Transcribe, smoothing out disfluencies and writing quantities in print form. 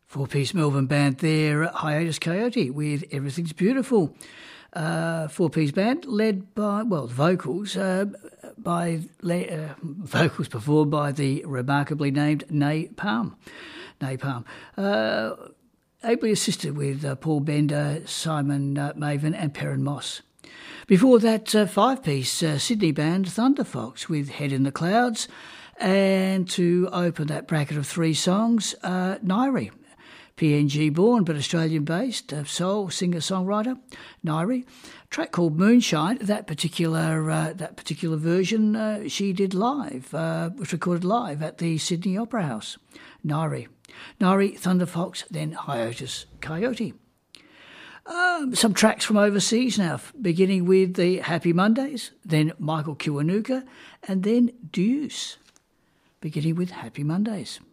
Four-piece Melbourne band there, Hiatus Coyote with Everything's Beautiful. Four-piece band led by, vocals performed by the remarkably named Napalm. Ably assisted with Paul Bender, Simon Maven and Perrin Moss. Before that, five-piece Sydney band Thunderfox with Head in the Clouds. And to open that bracket of three songs, Nairi. PNG born but Australian-based, soul singer-songwriter, Nairi. Track called Moonshine. That particular version she did live, was recorded live at the Sydney Opera House. Nairi, Thunderfox, then Hiatus Coyote. Some tracks from overseas now, beginning with the Happy Mondays, then Michael Kiwanuka, and then Deuce, beginning with Happy Mondays.